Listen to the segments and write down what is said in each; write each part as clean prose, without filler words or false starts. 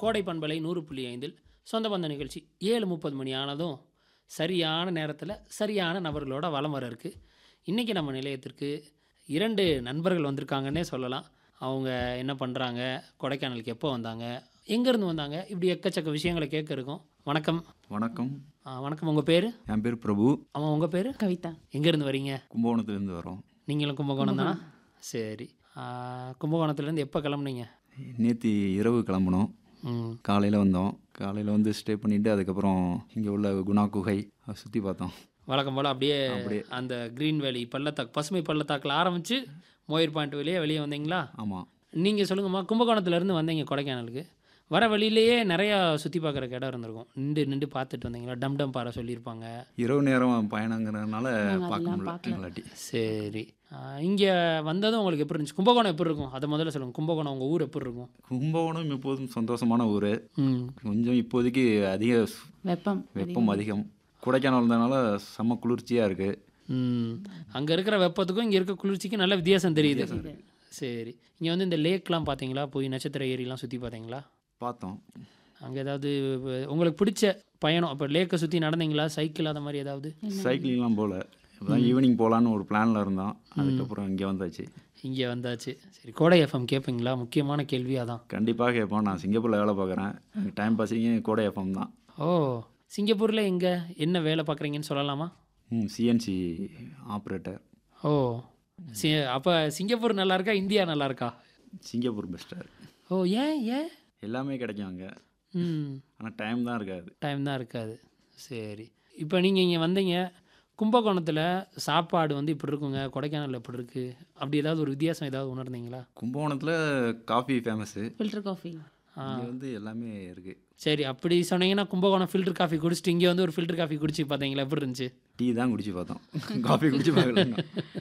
கோடை பண்பலை 100.5 சொந்த பந்த நிகழ்ச்சி 7:30 மணி ஆனதும் சரியான நேரத்தில் சரியான நபர்களோட வலம் வர இருக்குது. இன்றைக்கி நம்ம நிலையத்திற்கு 2 நண்பர்கள் வந்திருக்காங்கன்னே சொல்லலாம். அவங்க என்ன பண்ணுறாங்க, கொடைக்கானலுக்கு எப்போ வந்தாங்க, எங்கேருந்து வந்தாங்க, இப்படி எக்கச்சக்க விஷயங்களை கேட்க இருக்கோம். வணக்கம். வணக்கம். வணக்கம். உங்கள் பேர்? என் பேர் பிரபு. ஆமாம், உங்கள் பேர்? கவிதா. எங்கேருந்து வரீங்க? கும்பகோணத்துலேருந்து வரோம். நீங்களும் கும்பகோணம் தானா? சரி. கும்பகோணத்துலேருந்து எப்போ கிளம்புனீங்க? நேற்று இரவு கிளம்புனோம். காலையில் வந்தோம். காலையில் வந்து ஸ்டே பண்ணிவிட்டு அதுக்கப்புறம் இங்கே உள்ள குணா குகை சுற்றி பார்த்தோம். வழக்கம் போல் அப்படியே அந்த க்ரீன் வேலி பள்ளத்தாக்கு, பசுமை பள்ளத்தாக்கில் ஆரம்பித்து மோயர் பாயிண்ட் வெளியே வந்தீங்களா? ஆமாம். நீங்கள் சொல்லுங்கம்மா, கும்பகோணத்துலேருந்து வந்தீங்க கொடைக்கானலுக்கு, வர வழியிலேயே நிறையா சுற்றி பார்க்குறக்கு இடம் இருந்திருக்கும். நின்று பார்த்துட்டு வந்தீங்களா? டம் பாறை சொல்லியிருப்பாங்க. இரவு நேரம் பயணங்கிறதுனால பார்க்க முடியல. சரி. இங்கே வந்ததும் உங்களுக்கு எப்படி இருந்துச்சு? கும்பகோணம் எப்படி இருக்கும் அதை முதல்ல சொல்லுங்கள். கும்பகோணம் உங்கள் ஊர் எப்படி இருக்கும்? கும்பகோணம் எப்போதும் சந்தோஷமான ஊர். கொஞ்சம் இப்போதைக்கு அதிக வெப்பம் அதிகம். கொடைக்கானல் இருந்ததுனால செம்ம குளிர்ச்சியாக இருக்குது. அங்கே இருக்கிற வெப்பத்துக்கும் இங்கே இருக்க குளிர்ச்சிக்கும் நல்ல வித்தியாசம் தெரியுது. சரி. இங்கே வந்து இந்த லேக்லாம் பார்த்தீங்களா? போய் நட்சத்திர ஏரிலாம் சுற்றி பார்த்தீங்களா? பார்த்தோம். அங்கே ஏதாவது உங்களுக்கு பிடிச்ச பயணம்? அப்போ லேக்கை சுற்றி நடந்தீங்களா? சைக்கிள் அந்த மாதிரி ஏதாவது? சைக்கிளிங்லாம் போகல. இப்போதான் ஈவினிங் போகலான்னு ஒரு பிளானில் இருந்தோம். அதுக்கப்புறம் இங்கே வந்தாச்சு. சரி. கோடை எஃப்எம் கேட்பீங்களா? முக்கியமான கேள்வி அதான். கண்டிப்பாக கேட்போம். நான் சிங்கப்பூரில் வேலை பார்க்குறேன். டைம் பாஸிங்க கோடை எஃப்எம் தான். ஓ, சிங்கப்பூரில் எங்கே என்ன வேலை பார்க்குறீங்கன்னு சொல்லலாமா? CNC operator. ஓ, அப்போ சிங்கப்பூர் நல்லா இருக்கா, இந்தியா நல்லா இருக்கா? சிங்கப்பூர் பெஸ்ட்டாக. ஓ, ஏன்? எல்லாமே கிடைக்கும் அங்கே. ஆனால் டைம் தான் இருக்காது. சரி. இப்போ நீங்கள் இங்கே வந்தீங்க, கும்பகோணத்தில் சாப்பாடு வந்து இப்படி இருக்குங்க, கொடைக்கானலில் இப்படி இருக்குது, அப்படி ஏதாவது ஒரு வித்தியாசம் ஏதாவது உணர்ந்தீங்களா? கும்பகோணத்தில் காஃபி ஃபேமஸ்ஸு. ஃபில்டர் காஃபி வந்து எல்லாமே இருக்குது. சரி. அப்படி சொன்னீங்கன்னா கும்பகோணம் ஃபில்டர் காஃபி குடிச்சிட்டு இங்கே வந்து ஒரு ஃபில்டர் காஃபி குடிச்சு பார்த்தீங்களா? எப்படி இருந்துச்சு? டீ தான் குடிச்சு பார்த்தோம். காஃபி குடிச்சு பார்க்கல.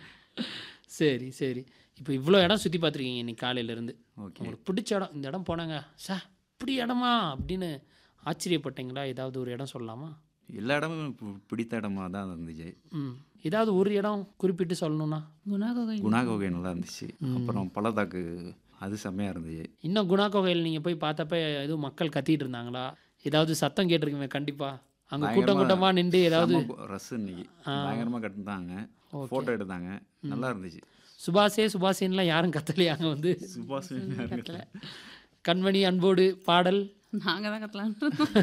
சரி. இப்போ இவ்வளோ இடம் சுற்றி பார்த்துருக்கீங்க இன்னைக்கு காலையிலேருந்து. ஓகே. உங்களுக்கு பிடிச்ச இடம், இந்த இடம் போனாங்க இப்படி இடமா அப்படின்னு ஆச்சரியப்பட்டீங்களா? ஏதாவது ஒரு இடம் சொல்லலாமா? எல்லா இடமும் பிடித்த இடமா தான் இருந்துச்சு. ஏதாவது ஒரு இடம் குறிப்பிட்டு சொல்லணும்னா? குணா கோகை நல்லா இருந்துச்சு. அப்புறம் பள்ளத்தாக்கு அது செம்மையாக இருந்துச்சு. இன்னும் குணா கோகையில் நீங்கள் போய் பார்த்தப்ப எதுவும் மக்கள் கத்திட்டு இருந்தாங்களா? ஏதாவது சத்தம் கேட்டிருக்குமே கண்டிப்பாக. அங்கே கூட்டமாக நின்று ஏதாவது ரஸ் இன்னைக்கு பயங்கரமாக கட்டுனாங்க, ஃபோட்டோ எடுத்தாங்க, நல்லா இருந்துச்சு. சுபாஷேன்லாம் யாரும் கத்தலையா? அங்கே வந்து சுபாஷ் கண்மணி அன்போடு பாடல் நாங்கள் தான் கத்தலாம்.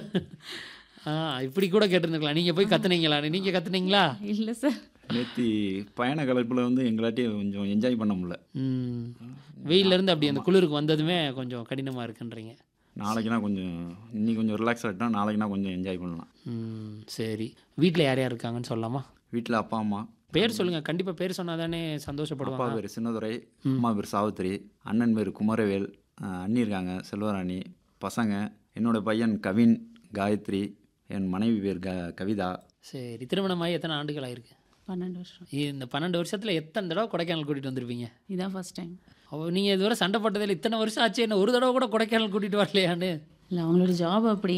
இப்படி கூட கேட்டிருந்துக்கலாம். நீங்கள் போய் கத்துனீங்களா? நீங்கள் கத்துனீங்களா? இல்லை சார். நேற்று பயண கலைப்பில் வந்து எங்களாட்டையும் கொஞ்சம் என்ஜாய் பண்ண முடியல. வெயிலேருந்து அப்படி அந்த குளிருக்கு வந்ததுமே கொஞ்சம் கடினமாக இருக்குன்றீங்க. நாளைக்குனா இன்னைக்கு கொஞ்சம் ரிலாக்ஸ் ஆகிட்டோம். நாளைக்குனா கொஞ்சம் என்ஜாய் பண்ணலாம். சரி. வீட்டில் யார் யார் இருக்காங்கன்னு சொல்லலாமா? வீட்டில் அப்பா அம்மா. பேர் சொல்லுங்கள். கண்டிப்பாக பேர் சொன்னால் தானே சந்தோஷப்படுவாங்க. அப்பா பேர் சின்னதுரை, அம்மா பேர் சாவித்திரி, அண்ணன் பேர் குமரவேல், அண்ணி இருக்காங்க செல்வராணி, பசங்க, என்னோடய பையன் கவின், காயத்ரி, என் மனைவி பேர் கவிதா. சரி. திருமணமாகி எத்தனை ஆண்டுகள் ஆயிருக்கு? 12 வருஷம். இந்த 12 வருஷத்தில் எத்தனை தடவை கொடைக்கானல் கூட்டிகிட்டு வந்திருப்பீங்க? இதான் ஃபர்ஸ்ட் டைம். நீங்கள் இதுவரை சண்டை போட்டதில்லை? இத்தனை வருஷம் ஆச்சு, என்ன ஒரு தடவை கூட கொடைக்கானல் கூட்டிகிட்டு வரலையான்னு? இல்லை, அவங்களோட ஜாப் அப்படி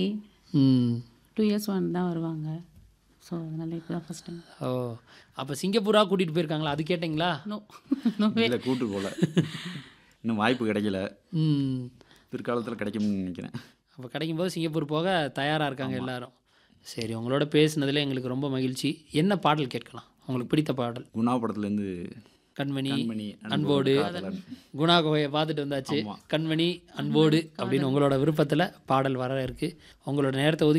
2 years தான் வருவாங்க. ஸோ அதனால் இப்போ தான் ஃபர்ஸ்ட் டைம். ஓ, அப்போ சிங்கப்பூராக கூட்டிகிட்டு போயிருக்காங்களா? அது கேட்டிங்களா? இல்லை, கூட்டு போகல. இன்னும் வாய்ப்பு கிடைக்கல. பிற்காலத்தில் கிடைக்கும்னு நினைக்கிறேன். அப்போ கிடைக்கும்போது சிங்கப்பூர் போக தயாராக இருக்காங்க எல்லாரும். சரி. உங்களோட பேசுனதில் எங்களுக்கு ரொம்ப மகிழ்ச்சி. என்ன பாடல் கேட்கலாம்? உங்களுக்கு பிடித்த பாடல்? குணா படத்துலேருந்து கண்மணி அன்போடு. குணா கோகையை பார்த்துட்டு வந்தாச்சு. கண்மணி அன்போடு அப்படின்னு உங்களோட விருப்பத்தில் பாடல் வர இருக்குது. உங்களோட நேரத்தை